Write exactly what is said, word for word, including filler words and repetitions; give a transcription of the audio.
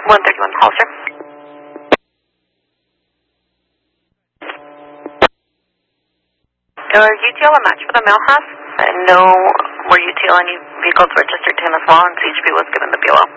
one thirty-one, Hollister. Are you T L a match for the mail house? And no, were you T L any vehicles registered to him as well, and C H P was given the B O L?